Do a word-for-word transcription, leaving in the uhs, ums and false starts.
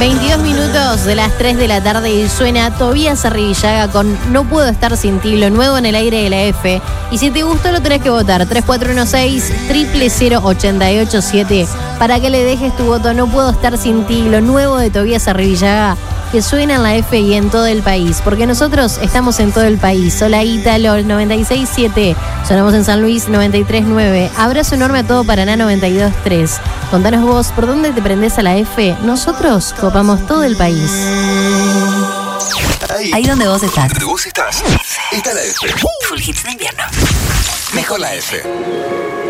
veintidós minutos de las tres de la tarde y suena Tobías Arribillaga con No Puedo Estar Sin Ti, lo nuevo en el aire de la F. Y si te gustó lo tenés que votar, tres cuatro uno seis, cero cero cero, ocho ocho siete, para que le dejes tu voto. No Puedo Estar Sin Ti, lo nuevo de Tobías Arribillaga, que suena en la F y en todo el país, porque nosotros estamos en todo el país. Hola Ítalo, noventa y seis punto siete, sonamos en San Luis noventa y tres punto nueve, abrazo enorme a todo Paraná noventa y dos punto tres. Contanos vos, ¿por dónde te prendés a la F? Nosotros copamos todo el país. Ahí, Ahí donde vos estás. donde vos estás, está la F. Full hits de invierno. Mejor la F.